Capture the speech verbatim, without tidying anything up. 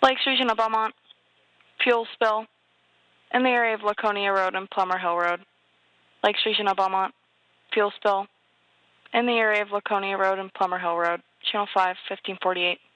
Lakes Region of Belmont, fuel spill in the area of Laconia Road and Plummer Hill Road. Lakes Region of Belmont, fuel spill in the area of Laconia Road and Plummer Hill Road. Channel five, fifteen forty-eight.